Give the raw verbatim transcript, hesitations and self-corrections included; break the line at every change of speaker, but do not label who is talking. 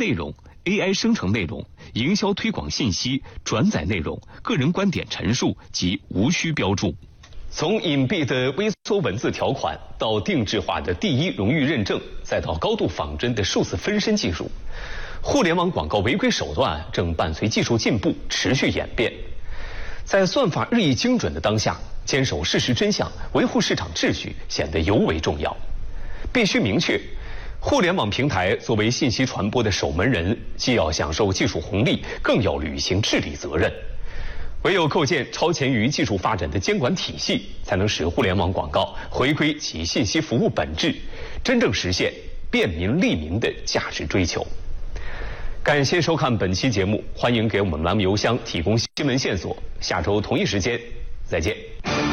内容、A I 生成内容、营销推广信息、转载内容、个人观点陈述及无需标注。从隐蔽的微缩文字条款到定制化的第一荣誉认证，再到高度仿真的数字分身技术，互联网广告违规手段正伴随技术进步持续演变。在算法日益精准的当下，坚守事实真相，维护市场秩序显得尤为重要。必须明确，互联网平台作为信息传播的守门人，既要享受技术红利，更要履行治理责任。唯有构建超前于技术发展的监管体系，才能使互联网广告回归其信息服务本质，真正实现便民利民的价值追求。感谢收看本期节目，欢迎给我们栏目邮箱提供新闻线索。下周同一时间再见。